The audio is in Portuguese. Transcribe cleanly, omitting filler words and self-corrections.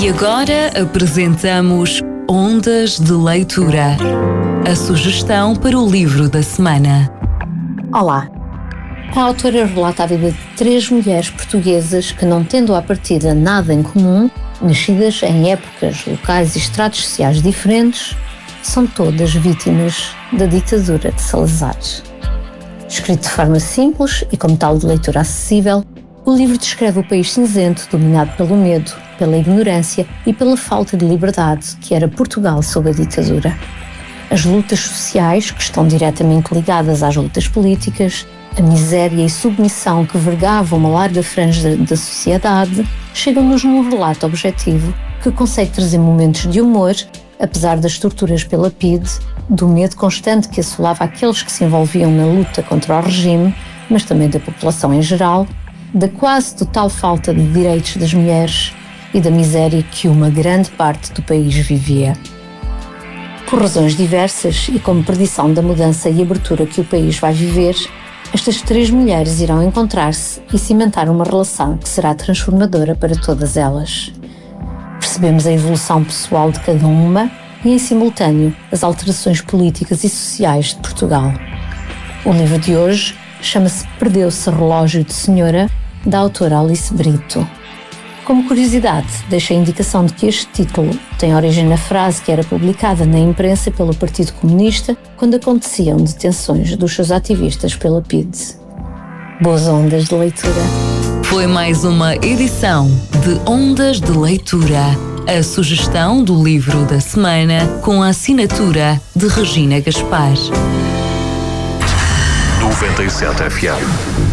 E agora apresentamos Ondas de Leitura, a sugestão para o livro da semana. Olá! A autora relata a vida de 3 mulheres portuguesas que, não tendo à partida nada em comum, nascidas em épocas, locais e estratos sociais diferentes, são todas vítimas da ditadura de Salazar. Escrito de forma simples e como tal de leitura acessível, o livro descreve o país cinzento dominado pelo medo, pela ignorância e pela falta de liberdade que era Portugal sob a ditadura. As lutas sociais, que estão diretamente ligadas às lutas políticas, a miséria e submissão que vergavam uma larga franja da sociedade, chegam-nos num relato objetivo que consegue trazer momentos de humor, apesar das torturas pela PIDE, do medo constante que assolava aqueles que se envolviam na luta contra o regime, mas também da população em geral, da quase total falta de direitos das mulheres e da miséria que uma grande parte do país vivia. Por razões diversas e como predição da mudança e abertura que o país vai viver, estas 3 mulheres irão encontrar-se e cimentar uma relação que será transformadora para todas elas. Percebemos a evolução pessoal de cada uma e, em simultâneo, as alterações políticas e sociais de Portugal. O livro de hoje chama-se Perdeu-se Relógio de Senhora, da autora Alice Brito. Como curiosidade, deixo a indicação de que este título tem origem na frase que era publicada na imprensa pelo Partido Comunista quando aconteciam detenções dos seus ativistas pela PIDE. Boas ondas de leitura! Foi mais uma edição de Ondas de Leitura, a sugestão do livro da semana com a assinatura de Regina Gaspar. 97 FM.